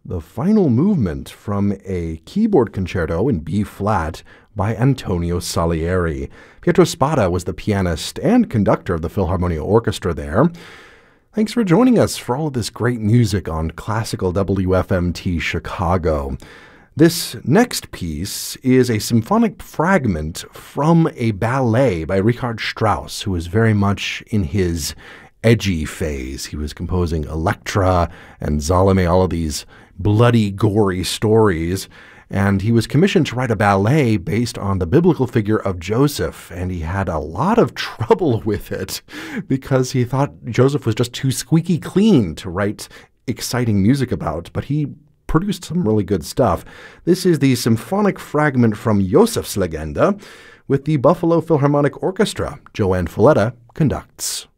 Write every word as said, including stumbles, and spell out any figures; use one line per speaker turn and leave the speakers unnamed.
the final movement from a keyboard concerto in B flat by Antonio Salieri. Pietro Spada was the pianist and conductor of the Philharmonia Orchestra there. Thanks for joining us for all of this great music on Classical W F M T Chicago. This next piece is a symphonic fragment from a ballet by Richard Strauss, who was very much in his edgy phase. He was composing Elektra and Salome, all of these bloody, gory stories, and he was commissioned to write a ballet based on the biblical figure of Joseph, and he had a lot of trouble with it because he thought Joseph was just too squeaky clean to write exciting music about, but he produced some really good stuff. This is the symphonic fragment from Josefslegende with the Buffalo Philharmonic Orchestra. Joanne Falletta conducts.